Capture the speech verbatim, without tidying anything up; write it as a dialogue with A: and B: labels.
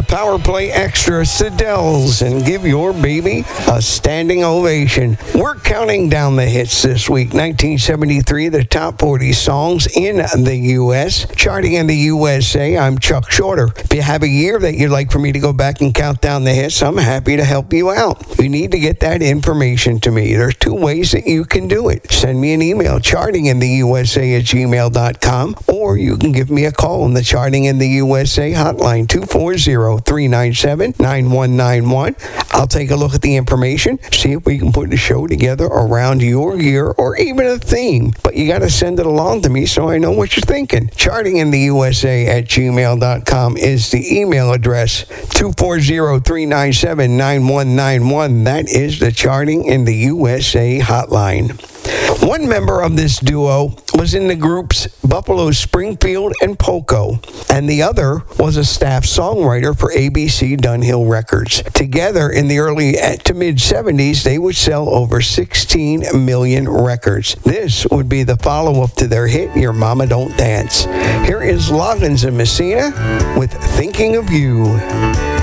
A: Power Play Extra Siddell's and give your baby a standing ovation. We're counting down the hits this week. nineteen seventy-three, the top forty songs in the U S, charting in the U S A. I'm Chuck Shorter. If you have a year that you'd like for me to go back and count down the hits, I'm happy to help you out. You need to get that information to me. There's two ways that you can do it. Send me an email, chartingintheusa at gmail dot com, or you can give me a call on the Charting in the U S A hotline, two four zero, three nine seven, nine one nine one. I'll take a look at the information, see if we can put a show together around your year or even a theme. But you got to send it along to me so I know what you're thinking. Charting in the U S A at gmail dot com is the email address. two four zero, three nine seven, nine one nine one. That is the Charting in the U S A hotline. One member of this duo was in the groups Buffalo Springfield and Poco, and the other was a staff songwriter for A B C Dunhill Records. Together in the early to mid-seventies, they would sell over sixteen million records. This would be the follow-up to their hit, Your Mama Don't Dance. Here is Loggins and Messina with Thinking of You.